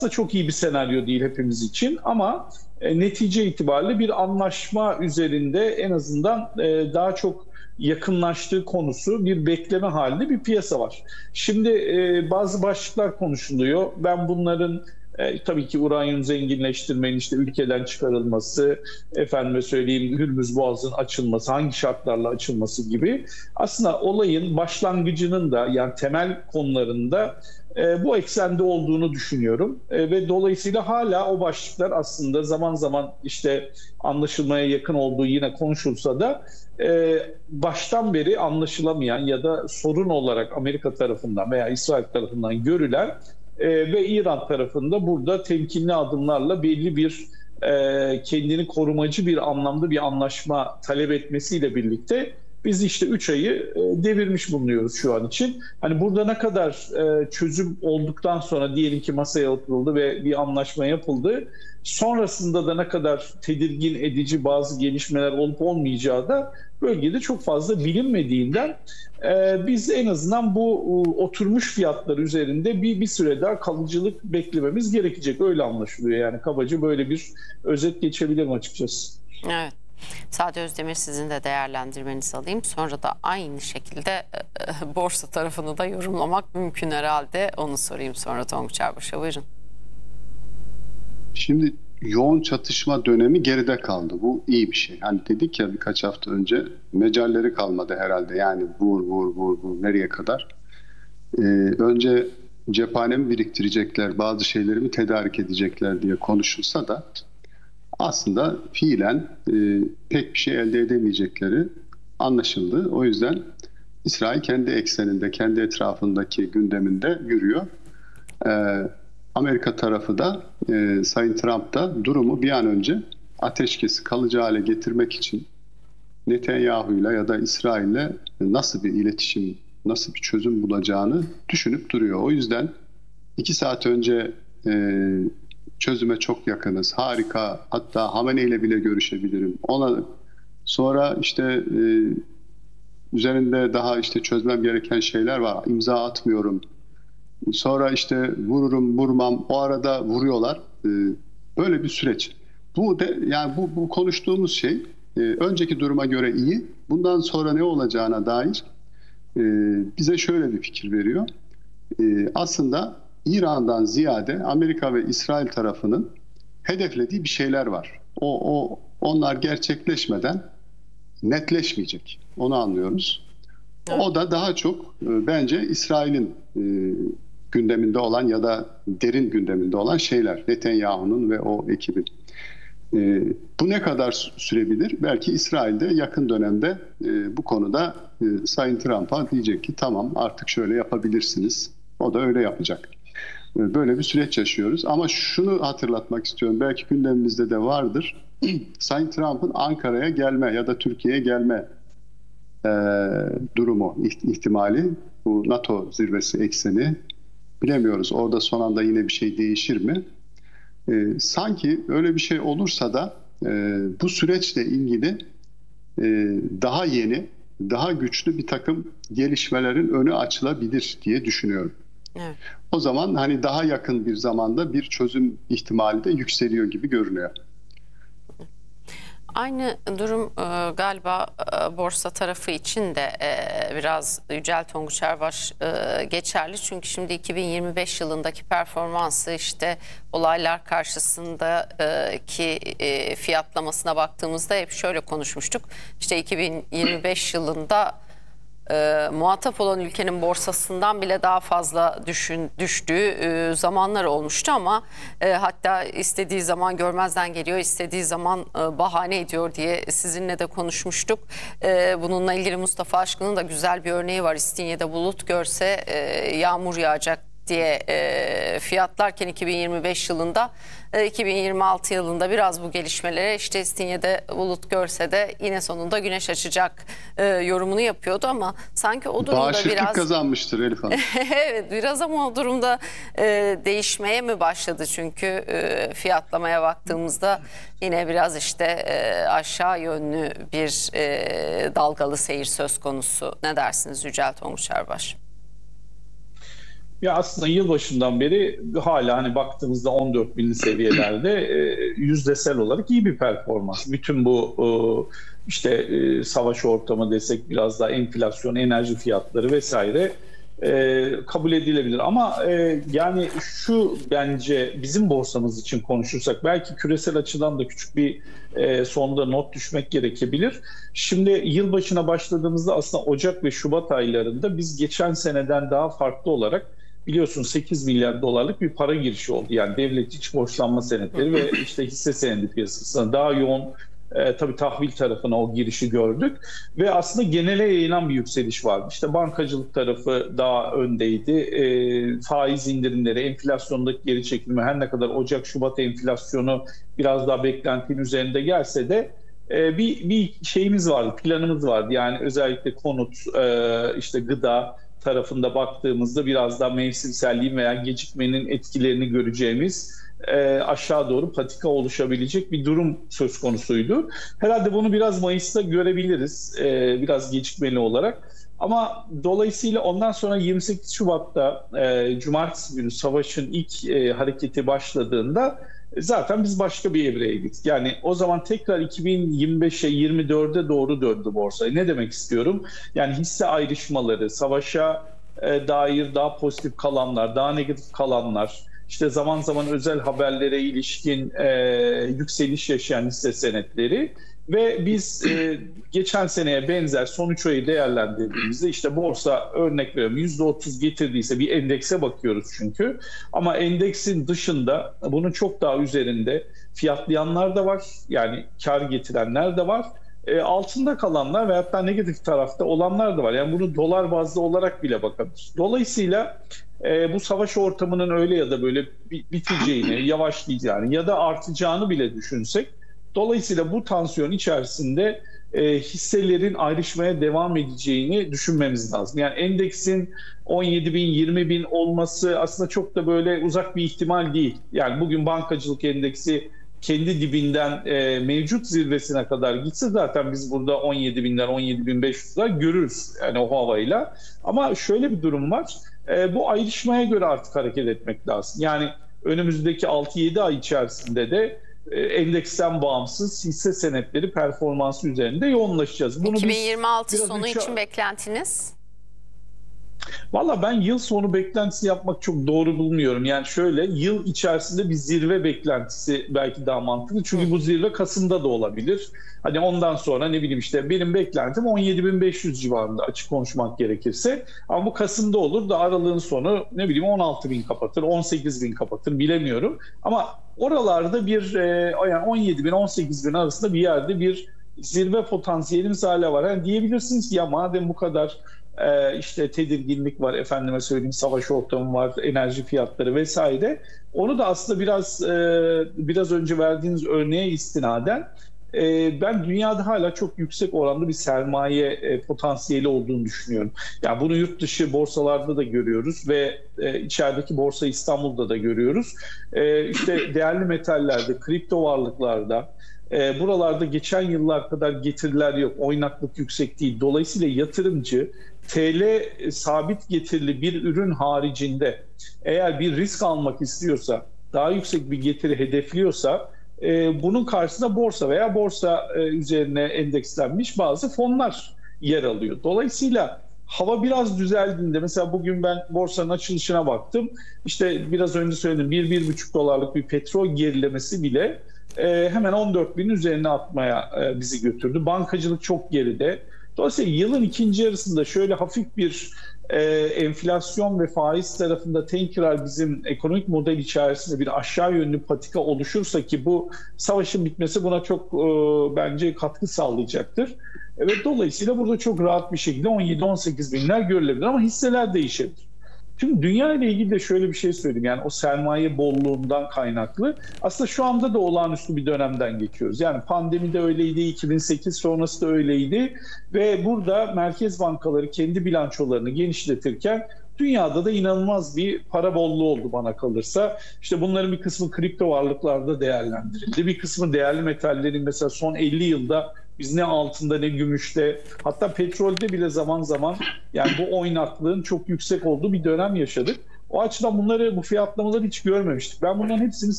çok iyi bir senaryo değil hepimiz için ama netice itibariyle bir anlaşma üzerinde en azından daha çok yakınlaştığı konusu bir bekleme halinde bir piyasa var. Şimdi bazı başlıklar konuşuluyor. Ben bunların tabii ki uranyum zenginleştirmenin işte ülkeden çıkarılması, efendime söyleyeyim Hürmüz Boğazı'nın açılması, hangi şartlarla açılması gibi aslında olayın başlangıcının da yani temel konularında bu eksende olduğunu düşünüyorum. Ve dolayısıyla hala o başlıklar aslında zaman zaman işte anlaşılmaya yakın olduğu yine konuşulsa da baştan beri anlaşılamayan ya da sorun olarak Amerika tarafından veya İsrail tarafından görülen ve İran tarafında burada temkinli adımlarla belli bir kendini korumacı bir anlamda bir anlaşma talep etmesiyle birlikte biz işte 3 ayı devirmiş bulunuyoruz şu an için. Hani burada ne kadar çözüm olduktan sonra diyelim ki masaya oturuldu ve bir anlaşma yapıldı. Sonrasında da ne kadar tedirgin edici bazı gelişmeler olup olmayacağı da bölgede çok fazla bilinmediğinden biz en azından bu oturmuş fiyatlar üzerinde bir süre daha kalıcılık beklememiz gerekecek. Öyle anlaşılıyor yani kabaca böyle bir özet geçebilirim açıkçası. Evet. Sade Özdemir, sizin de değerlendirmenizi alayım. Sonra da aynı şekilde borsa tarafını da yorumlamak mümkün herhalde. Onu sorayım sonra Tonguç Erbaş'a. Buyurun. Şimdi yoğun çatışma dönemi geride kaldı. Bu iyi bir şey. Hani dedik ya birkaç hafta önce mecalleri kalmadı herhalde. Yani vur nereye kadar? Önce cephane mi biriktirecekler, bazı şeyleri mi tedarik edecekler diye konuşulsa da aslında fiilen pek bir şey elde edemeyecekleri anlaşıldı. O yüzden İsrail kendi ekseninde, kendi etrafındaki gündeminde yürüyor. Amerika tarafı da Sayın Trump da durumu bir an önce ateşkesi kalıcı hale getirmek için Netanyahu'yla ya da İsrail'le nasıl bir iletişim, nasıl bir çözüm bulacağını düşünüp duruyor. O yüzden 2 saat önce çözüme çok yakınız, harika, hatta Hamenei ile bile görüşebilirim. Ona sonra işte üzerinde daha işte çözmem gereken şeyler var. İmza atmıyorum. Sonra işte vururum, vurmam. O arada vuruyorlar. Böyle bir süreç. Bu de yani bu konuştuğumuz şey önceki duruma göre iyi. Bundan sonra ne olacağına dair bize şöyle bir fikir veriyor. Aslında İran'dan ziyade Amerika ve İsrail tarafının hedeflediği bir şeyler var. Onlar gerçekleşmeden netleşmeyecek. Onu anlıyoruz. Evet. O da daha çok bence İsrail'in gündeminde olan ya da derin gündeminde olan şeyler. Netanyahu'nun ve o ekibin. Bu ne kadar sürebilir? Belki İsrail'de yakın dönemde bu konuda Sayın Trump'a diyecek ki tamam artık şöyle yapabilirsiniz. O da öyle yapacak. Böyle bir süreç yaşıyoruz. Ama şunu hatırlatmak istiyorum. Belki gündemimizde de vardır. Sayın Trump'ın Ankara'ya gelme ya da Türkiye'ye gelme durumu, ihtimali. Bu NATO zirvesi ekseni. Bilemiyoruz. Orada son anda yine bir şey değişir mi? Sanki öyle bir şey olursa da bu süreçle ilgili daha yeni, daha güçlü bir takım gelişmelerin önü açılabilir diye düşünüyorum. Evet. O zaman hani daha yakın bir zamanda bir çözüm ihtimali de yükseliyor gibi görünüyor. Aynı durum galiba borsa tarafı için de biraz Yücel Tonguç Erbaş geçerli. Çünkü şimdi 2025 yılındaki performansı işte olaylar karşısındaki fiyatlamasına baktığımızda hep şöyle konuşmuştuk. İşte 2025 yılında muhatap olan ülkenin borsasından bile daha fazla düştüğü zamanlar olmuştu ama hatta istediği zaman görmezden geliyor, istediği zaman bahane ediyor diye sizinle de konuşmuştuk. Bununla ilgili Mustafa Aşkın'ın da güzel bir örneği var. İstinye'de bulut görse yağmur yağacak diye fiyatlarken 2025 yılında 2026 yılında biraz bu gelişmelere işte İstinye'de bulut görse de yine sonunda güneş açacak yorumunu yapıyordu ama sanki o durumda bağışıklık biraz kazanmıştır Elif Hanım. Evet, biraz ama o durumda değişmeye mi başladı çünkü fiyatlamaya baktığımızda yine biraz işte aşağı yönlü bir dalgalı seyir söz konusu. Ne dersiniz Yücel Tonguç Erbaş? Ya aslında yılbaşından beri hala hani baktığımızda 14 binli seviyelerde yüzdesel olarak iyi bir performans. Bütün bu savaş ortamı desek, biraz daha enflasyon, enerji fiyatları vesaire kabul edilebilir. Ama yani şu, bence bizim borsamız için konuşursak belki küresel açıdan da küçük bir sonda not düşmek gerekebilir. Şimdi yılbaşına başladığımızda aslında Ocak ve Şubat aylarında biz geçen seneden daha farklı olarak, biliyorsun, 8 milyar dolarlık bir para girişi oldu. Yani devlet iç borçlanma senetleri ve işte hisse senedi piyasasına daha yoğun, tabii tahvil tarafına o girişi gördük ve aslında genele yayılan bir yükseliş vardı. İşte bankacılık tarafı daha öndeydi. Faiz indirimleri, enflasyondaki geri çekilme, her ne kadar Ocak-Şubat enflasyonu biraz daha beklentinin üzerinde gelse de bir şeyimiz vardı, planımız vardı. Yani özellikle konut, işte gıda tarafında baktığımızda biraz daha mevsimselliğin veya gecikmenin etkilerini göreceğimiz, aşağı doğru patika oluşabilecek bir durum söz konusuydu. Herhalde bunu biraz Mayıs'ta görebiliriz, biraz gecikmeli olarak. Ama dolayısıyla ondan sonra 28 Şubat'ta Cumartesi günü savaşın ilk hareketi başladığında zaten biz başka bir evreye gittik. Yani o zaman tekrar 2025'e, 24'e doğru döndü borsa. Ne demek istiyorum? Yani hisse ayrışmaları, savaşa dair daha pozitif kalanlar, daha negatif kalanlar, işte zaman zaman özel haberlere ilişkin yükseliş yaşayan hisse senetleri ve biz geçen seneye benzer son 3 ayı değerlendirdiğimizde işte borsa, örnek veriyorum, %30 getirdiyse, bir endekse bakıyoruz çünkü, ama endeksin dışında bunun çok daha üzerinde fiyatlayanlar da var, yani kar getirenler de var. Altında kalanlar ve hatta negatif tarafta olanlar da var. Yani bunu dolar bazlı olarak bile bakabiliriz. Dolayısıyla bu savaş ortamının öyle ya da böyle biteceğini, yavaşlayacağını ya da artacağını bile düşünsek, dolayısıyla bu tansiyon içerisinde hisselerin ayrışmaya devam edeceğini düşünmemiz lazım. Yani endeksin 17 bin, 20 bin olması aslında çok da böyle uzak bir ihtimal değil. Yani bugün bankacılık endeksi kendi dibinden mevcut zirvesine kadar gitse zaten biz burada 17 binler, 17 bin 500'ler görürüz yani o havayla. Ama şöyle bir durum var. Bu ayrışmaya göre artık hareket etmek lazım. Yani önümüzdeki 6-7 ay içerisinde de endeksten bağımsız hisse senetleri performansı üzerinde yoğunlaşacağız. Bunu 2026 sonu için beklentiniz? Valla ben yıl sonu beklentisi yapmak çok doğru bulmuyorum. Yani şöyle, yıl içerisinde bir zirve beklentisi belki daha mantıklı. Çünkü bu zirve Kasım'da da olabilir. Hani ondan sonra ne bileyim, işte benim beklentim 17.500 civarında, açık konuşmak gerekirse. Ama bu Kasım'da olur da aralığın sonu ne bileyim 16.000 kapatır, 18.000 kapatır, bilemiyorum. Ama oralarda bir yani 17.000 18.000 arasında bir yerde bir zirve potansiyelimiz hala var. Yani diyebilirsiniz ki ya madem bu kadar işte tedirginlik var, efendime söyleyeyim savaş ortamı var, enerji fiyatları vesaire. Onu da aslında biraz önce verdiğiniz örneğe istinaden ben dünyada hala çok yüksek oranda bir sermaye potansiyeli olduğunu düşünüyorum. Yani bunu yurt dışı borsalarda da görüyoruz ve içerideki Borsa İstanbul'da da görüyoruz. İşte değerli metallerde, kripto varlıklarda, buralarda geçen yıllar kadar getiriler yok, oynaklık yüksek değil. Dolayısıyla yatırımcı TL sabit getirili bir ürün haricinde eğer bir risk almak istiyorsa, daha yüksek bir getiri hedefliyorsa, bunun karşısında borsa veya borsa üzerine endekslenmiş bazı fonlar yer alıyor. Dolayısıyla hava biraz düzeldiğinde, mesela bugün ben borsanın açılışına baktım, işte biraz önce söyledim, 1-1,5 dolarlık bir petrol gerilemesi bile hemen 14 bin üzerine atmaya bizi götürdü. Bankacılık çok geride. Dolayısıyla yılın ikinci yarısında şöyle hafif bir enflasyon ve faiz tarafında tekrar bizim ekonomik model içerisinde bir aşağı yönlü patika oluşursa, ki bu savaşın bitmesi buna çok bence katkı sağlayacaktır. Evet, dolayısıyla burada çok rahat bir şekilde 17-18 binler görülebilir ama hisseler değişebilir. Şimdi dünya ile ilgili de şöyle bir şey söyleyeyim. Yani o sermaye bolluğundan kaynaklı. Aslında şu anda da olağanüstü bir dönemden geçiyoruz. Yani pandemi de öyleydi, 2008 sonrası da öyleydi. Ve burada merkez bankaları kendi bilançolarını genişletirken dünyada da inanılmaz bir para bolluğu oldu bana kalırsa. İşte bunların bir kısmı kripto varlıklarda değerlendirildi. Bir kısmı değerli metallerin, mesela son 50 yılda biz ne altında ne gümüşte, hatta petrolde bile zaman zaman yani bu oynaklığın çok yüksek olduğu bir dönem yaşadık. O açıdan bu fiyatlamaları hiç görmemiştik. Ben bunların hepsini